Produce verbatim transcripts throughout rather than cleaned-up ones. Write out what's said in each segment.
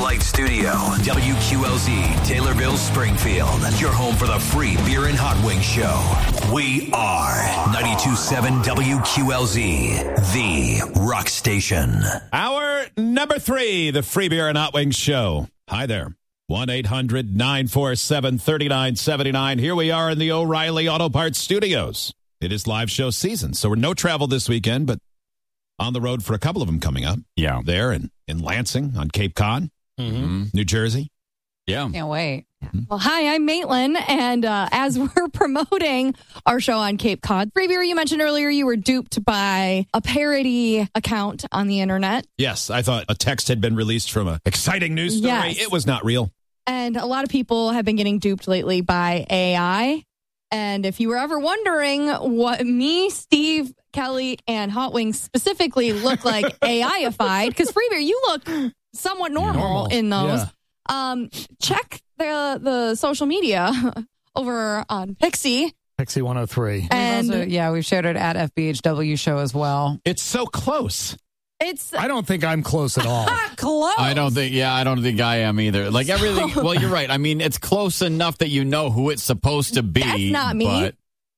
Light Studio, W Q L Z, Taylorville, Springfield. Your home for the free beer and hot wings show. We are ninety-two point seven W Q L Z, the rock station. Hour number three, the free beer and hot wings show. Hi there. one eight hundred nine four seven three nine seven nine. Here we are in the O'Reilly Auto Parts Studios. It is live show season, so we're no travel this weekend, but on the road for a couple of them coming up. Yeah. There in, in Lansing on Cape Cod, Mm-hmm. New Jersey. Yeah. Can't wait. Mm-hmm. Well, hi, I'm Maitland, and uh, as we're promoting our show on Cape Cod, Free Beer, you mentioned earlier you were duped by a parody account on the internet. Yes, I thought a text had been released from an exciting news story. Yes. It was not real. And a lot of people have been getting duped lately by A I. And if you were ever wondering what me, Steve, Kelly, and Hot Wings specifically look like A I-ified, because Free Beer, you look somewhat normal, Normal. in those. Yeah. Um, check the the social media over on Pixie. Pixie one oh three. We've And also, yeah, we've shared it at F B H W show as well. It's so close. it's I don't think I'm close at all. Close. I don't think, yeah, I don't think I am either. Like everything, well, you're right. I mean, it's close enough that you know who it's supposed to be. That's not me. But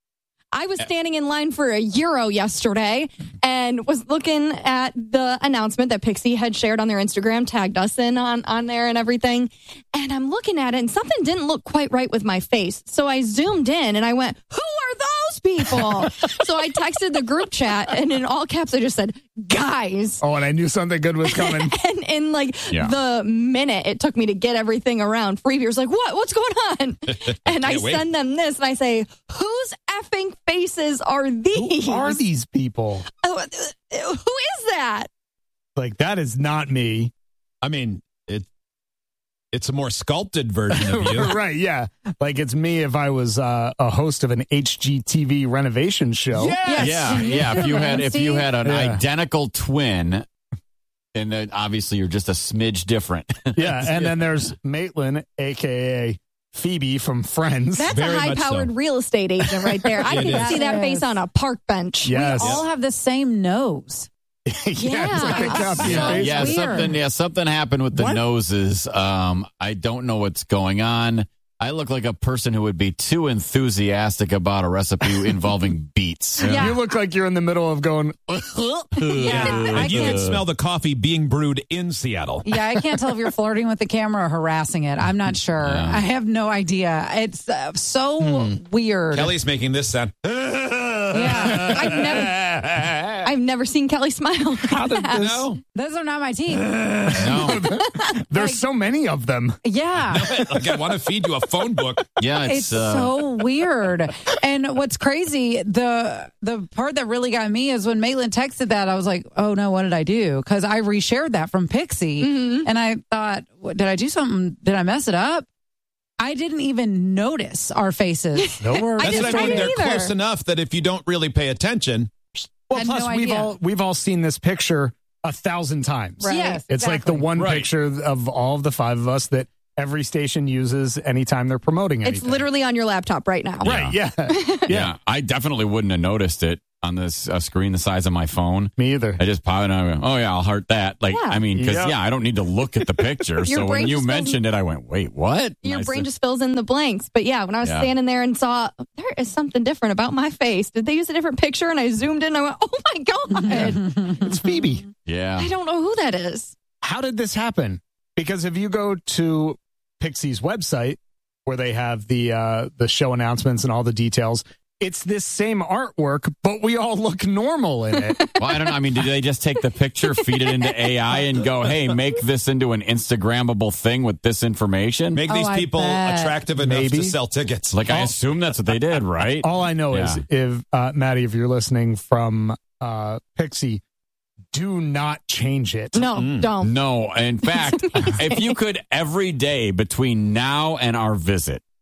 I was standing in line for a Euro yesterday and was looking at the announcement that Pixie had shared on their Instagram, tagged us in on, on there and everything. And I'm looking at it and something didn't look quite right with my face. So I zoomed in and I went, who are those people? So I texted the group chat and in all caps, I just said, guys. Oh, and I knew something good was coming. And in like Yeah. the minute it took me to get everything around, Freebier's like, what? What's going on? And I Can't wait. send them this and I say, whose effing faces are these? Who are these people? Oh, uh, who is that? Like, that is not me. I mean, it it's a more sculpted version of you. Right, yeah. Like, it's me if I was uh, a host of an H G T V renovation show. Yes. yeah, yeah. If you had, if you had an Yeah. identical twin, and then obviously you're just a smidge different. Yeah, and then there's Maitland, a k a. Phoebe from Friends. That's Very a much high-powered so. real estate agent right there. I It can is. see that Yes. face on a park bench. Yes. We all have the same nose. yeah, it's like a Yeah. copy So and paste. yeah, weird. something. Yeah, something happened with the What? noses. Um, I don't know what's going on. I look like a person who would be too enthusiastic about a recipe involving beets. Yeah. You look like you're in the middle of going, Yeah, I And you can can't. smell the coffee being brewed in Seattle. Yeah, I can't tell if you're flirting with the camera or harassing it. I'm not sure. Yeah. I have no idea. It's uh, so weird. Kelly's making this sound. Yeah. I've never, I've never seen Kelly smile. how did this? No, Those are not my teeth. No, There's so many of them. Yeah. like I want to feed you a phone book. yeah, it's, It's uh, so weird. And what's crazy, the the part that really got me is when Maitland texted that, I was like, oh no, what did I do? Because I reshared that from Pixie. Mhm. And I thought, what, did I do something? Did I mess it up? I didn't even notice our faces. No worries. I That's just what I mean. didn't They're either. close enough that if you don't really pay attention, Well, Had plus no we've idea. all we've all seen this picture a thousand times. Right. Yes, It's like the exactly. one Right. picture of all of the five of us that every station uses anytime they're promoting anything. It's literally on your laptop right now. right. Yeah. yeah, yeah. I definitely wouldn't have noticed it on this uh, screen the size of my phone. Me either. I just pop it and I go, oh yeah, I'll heart that. Like, Yeah. I mean, because Yep. yeah, I don't need to look at the picture. Your So brain when you just goes- mentioned it, I went, wait, what? Your And I brain said, just fills in the blanks. But yeah, when I was Yeah. standing there and saw there is something different about my face, did they use a different picture? And I zoomed in and I went, oh my God, It's Phoebe. yeah. I don't know who that is. How did this happen? Because if you go to Pixie's website where they have the uh, the show announcements and all the details, it's this same artwork, but we all look normal in it. Well, I don't know. I mean, did they just take the picture, feed it into A I, and go, hey, make this into an Instagrammable thing with this information? make Oh, these I people bet. attractive enough Maybe. to sell tickets. Like, I assume that's what they did, right? All I know is Yeah. if uh, Maddie, if you're listening from uh, Pixie, do not change it. No, Mm. don't. No. In fact, if you could every day between now and our visit,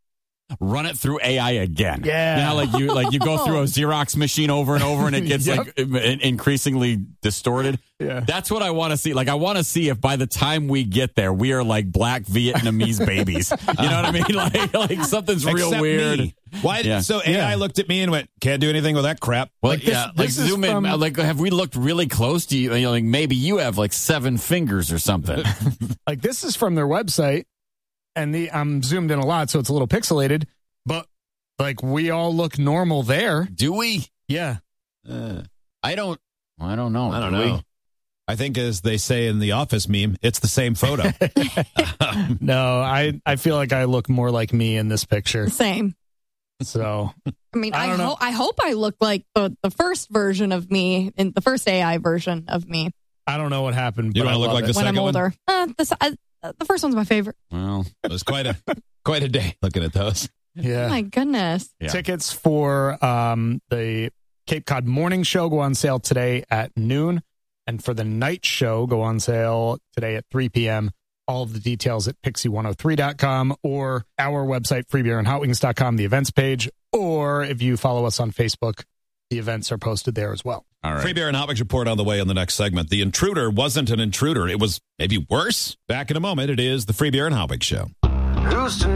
run it through A I again. Yeah. You know, like you like you go through a Xerox machine over and over and it gets Yep. like in- increasingly distorted. Yeah. That's what I want to see. Like I want to see if by the time we get there, we are like black Vietnamese babies. You know what I mean? Like like something's real Except weird. me. Why? Yeah. So A I Yeah. looked at me and went, "Can't do anything with that crap." Well, Like this- yeah, like this is zoom in. from- Like, have we looked really close to you? You know, like maybe you have like seven fingers or something. Like this is from their website, and the I'm zoomed in a lot, so it's a little pixelated. But like we all look normal there. Do we? Yeah. Uh, I don't. I don't know. I don't Do we? know. I think, as they say in the Office meme, it's the same photo. No, I I feel like I look more like me in this picture. Same. So I mean, I I, don't know. ho- I hope I look like the, the first version of me, in the first A I version of me I don't know what happened. You but don't I look love like it. the when I'm second one? older. Uh, this, I, uh, the first one's my favorite. Well, It was quite a quite a day looking at those. Yeah. Oh my goodness. Yeah. Tickets for um, the Cape Cod morning show go on sale today at noon. And for the night show go on sale today at three p.m. All of the details at pixie one oh three dot com or our website, free beer and hot wings dot com, the events page. Or if you follow us on Facebook, the events are posted there as well. all right. Free Beer and Hot Wings report on the way in the next segment. The intruder wasn't an intruder. It was maybe worse. Back in a moment. It is the Free Beer and Hot Wings Show. Who's to